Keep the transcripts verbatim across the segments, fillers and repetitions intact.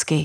Česky.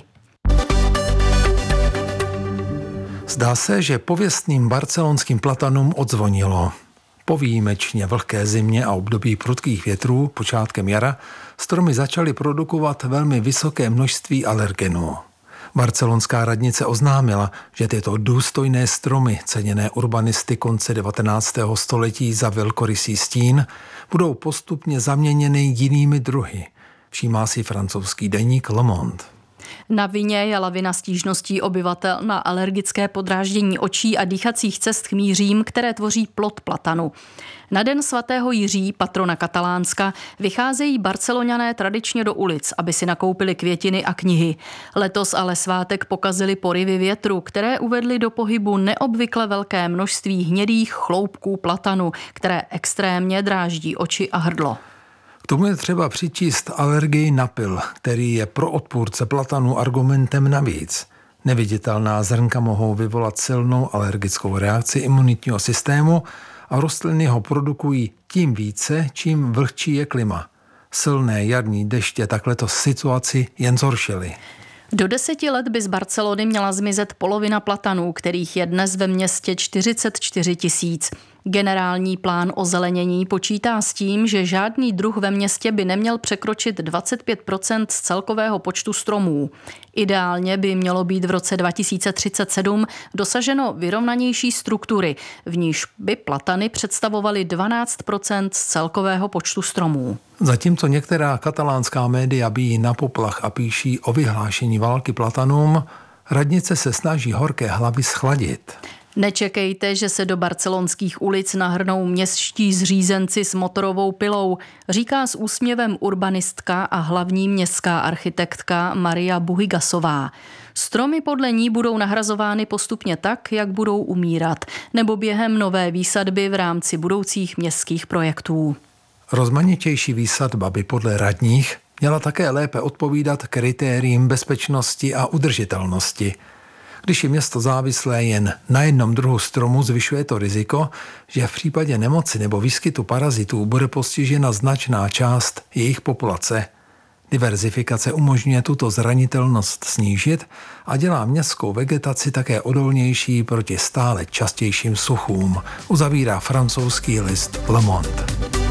Zdá se, že pověstným barcelonským platanům odzvonilo. Po výjimečně vlhké zimě a období prudkých větrů počátkem jara stromy začaly produkovat velmi vysoké množství alergenů. Barcelonská radnice oznámila, že tyto důstojné stromy, ceněné urbanisty konce devatenáctého století za velkorysý stín, budou postupně zaměněny jinými druhy. Všímá si francouzský deník Le Monde. Na vině je lavina stížností obyvatel na alergické podráždění očí a dýchacích cest chmýřím, které tvoří plod platanu. Na den svatého Jiří, patrona Katalánska, vycházejí Barceloňané tradičně do ulic, aby si nakoupili květiny a knihy. Letos ale svátek pokazily porivy větru, které uvedly do pohybu neobvykle velké množství hnědých chloupků platanu, které extrémně dráždí oči a hrdlo. K tomu je třeba přičíst alergii na pil, který je pro odpůrce platanu argumentem navíc. Neviditelná zrnka mohou vyvolat silnou alergickou reakci imunitního systému a rostliny ho produkují tím více, čím vlhčí je klima. Silné jarní deště takhle situaci jen zhoršily. Do deseti let by z Barcelony měla zmizet polovina platanů, kterých je dnes ve městě čtyřicet čtyři tisíc. Generální plán ozelenění počítá s tím, že žádný druh ve městě by neměl překročit dvacet pět procent z celkového počtu stromů. Ideálně by mělo být v roce dva tisíce třicet sedm dosaženo vyrovnanější struktury, v níž by platany představovaly dvanáct procent z celkového počtu stromů. Zatímco některá katalánská média bijí na poplach a píší o vyhlášení války platanům, radnice se snaží horké hlavy schladit. Nečekejte, že se do barcelonských ulic nahrnou městští zřízenci s motorovou pilou, říká s úsměvem urbanistka a hlavní městská architektka Maria Buhigasová. Stromy podle ní budou nahrazovány postupně tak, jak budou umírat, nebo během nové výsadby v rámci budoucích městských projektů. Rozmanitější výsadba by podle radních měla také lépe odpovídat kritériím bezpečnosti a udržitelnosti. Když je město závislé jen na jednom druhu stromu, zvyšuje to riziko, že v případě nemoci nebo výskytu parazitů bude postižena značná část jejich populace. Diverzifikace umožňuje tuto zranitelnost snížit a dělá městskou vegetaci také odolnější proti stále častějším suchům, uzavírá francouzský list Le Monde.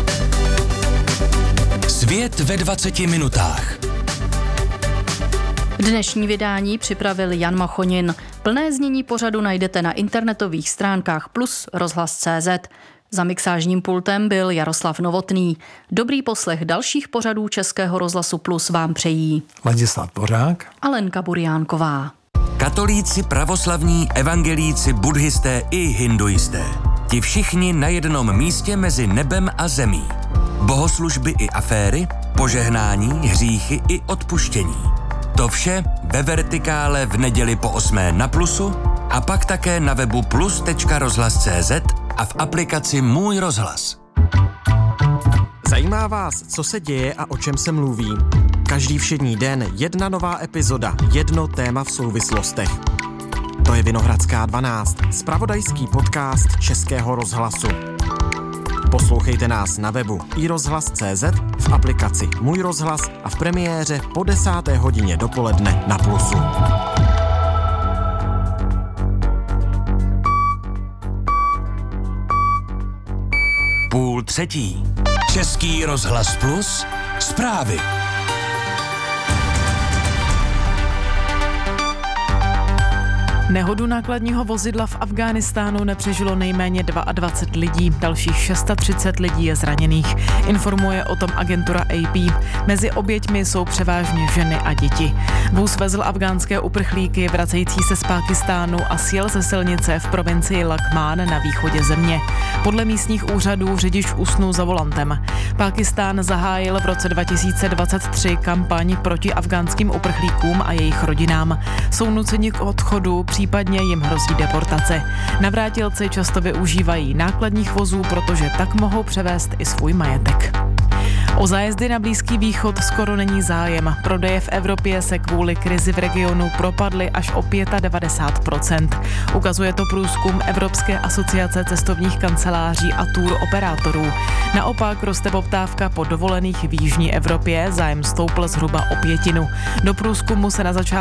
Svět ve dvaceti minutách. Dnešní vydání připravil Jan Machonin. Plné znění pořadu najdete na internetových stránkách plus rozhlas tečka cé zet. Za mixážním pultem byl Jaroslav Novotný. Dobrý poslech dalších pořadů Českého rozhlasu Plus vám přejí Ladislav Dvořák a Lenka Burjánková. Katolíci, pravoslavní, evangelíci, buddhisté i hinduisté. Ti všichni na jednom místě mezi nebem a zemí. Bohoslužby i aféry, požehnání, hříchy i odpuštění. To vše ve vertikále v neděli po osmé na Plusu a pak také na webu plus tečka rozhlas tečka cé zet a v aplikaci Můj rozhlas. Zajímá vás, co se děje a o čem se mluví? Každý všední den jedna nová epizoda, jedno téma v souvislostech. To je Vinohradská dvanáct, zpravodajský podcast Českého rozhlasu. Poslouchejte nás na webu i rozhlas tečka cé zet, v aplikaci Můj rozhlas a v premiéře po desáté hodině dopoledne na Plusu. Půl třetí. Český rozhlas Plus. Zprávy. Nehodu nákladního vozidla v Afghánistánu nepřežilo nejméně dvacet dva lidí, dalších třicet šest lidí je zraněných. Informuje o tom agentura A P. Mezi oběťmi jsou převážně ženy a děti. Vůz vezl afgánské uprchlíky vracející se z Pákistánu a sjel ze silnice v provincii Laghman na východě země. Podle místních úřadů řidič usnul za volantem. Pákistán zahájil v roce dva tisíce dvacet tři kampaň proti afgánským uprchlíkům a jejich rodinám. Jsou nuceni k odchodu, případně jim hrozí deportace. Navrátilci často využívají nákladních vozů, protože tak mohou převést i svůj majetek. O zájezdy na Blízký východ skoro není zájem. Prodeje v Evropě se kvůli krizi v regionu propadly až o devadesát pět procent. Ukazuje to průzkum Evropské asociace cestovních kanceláří a tour operátorů. Naopak roste poptávka po dovolených v jižní Evropě, zájem stoupl zhruba o pětinu. Do průzkumu se na začátku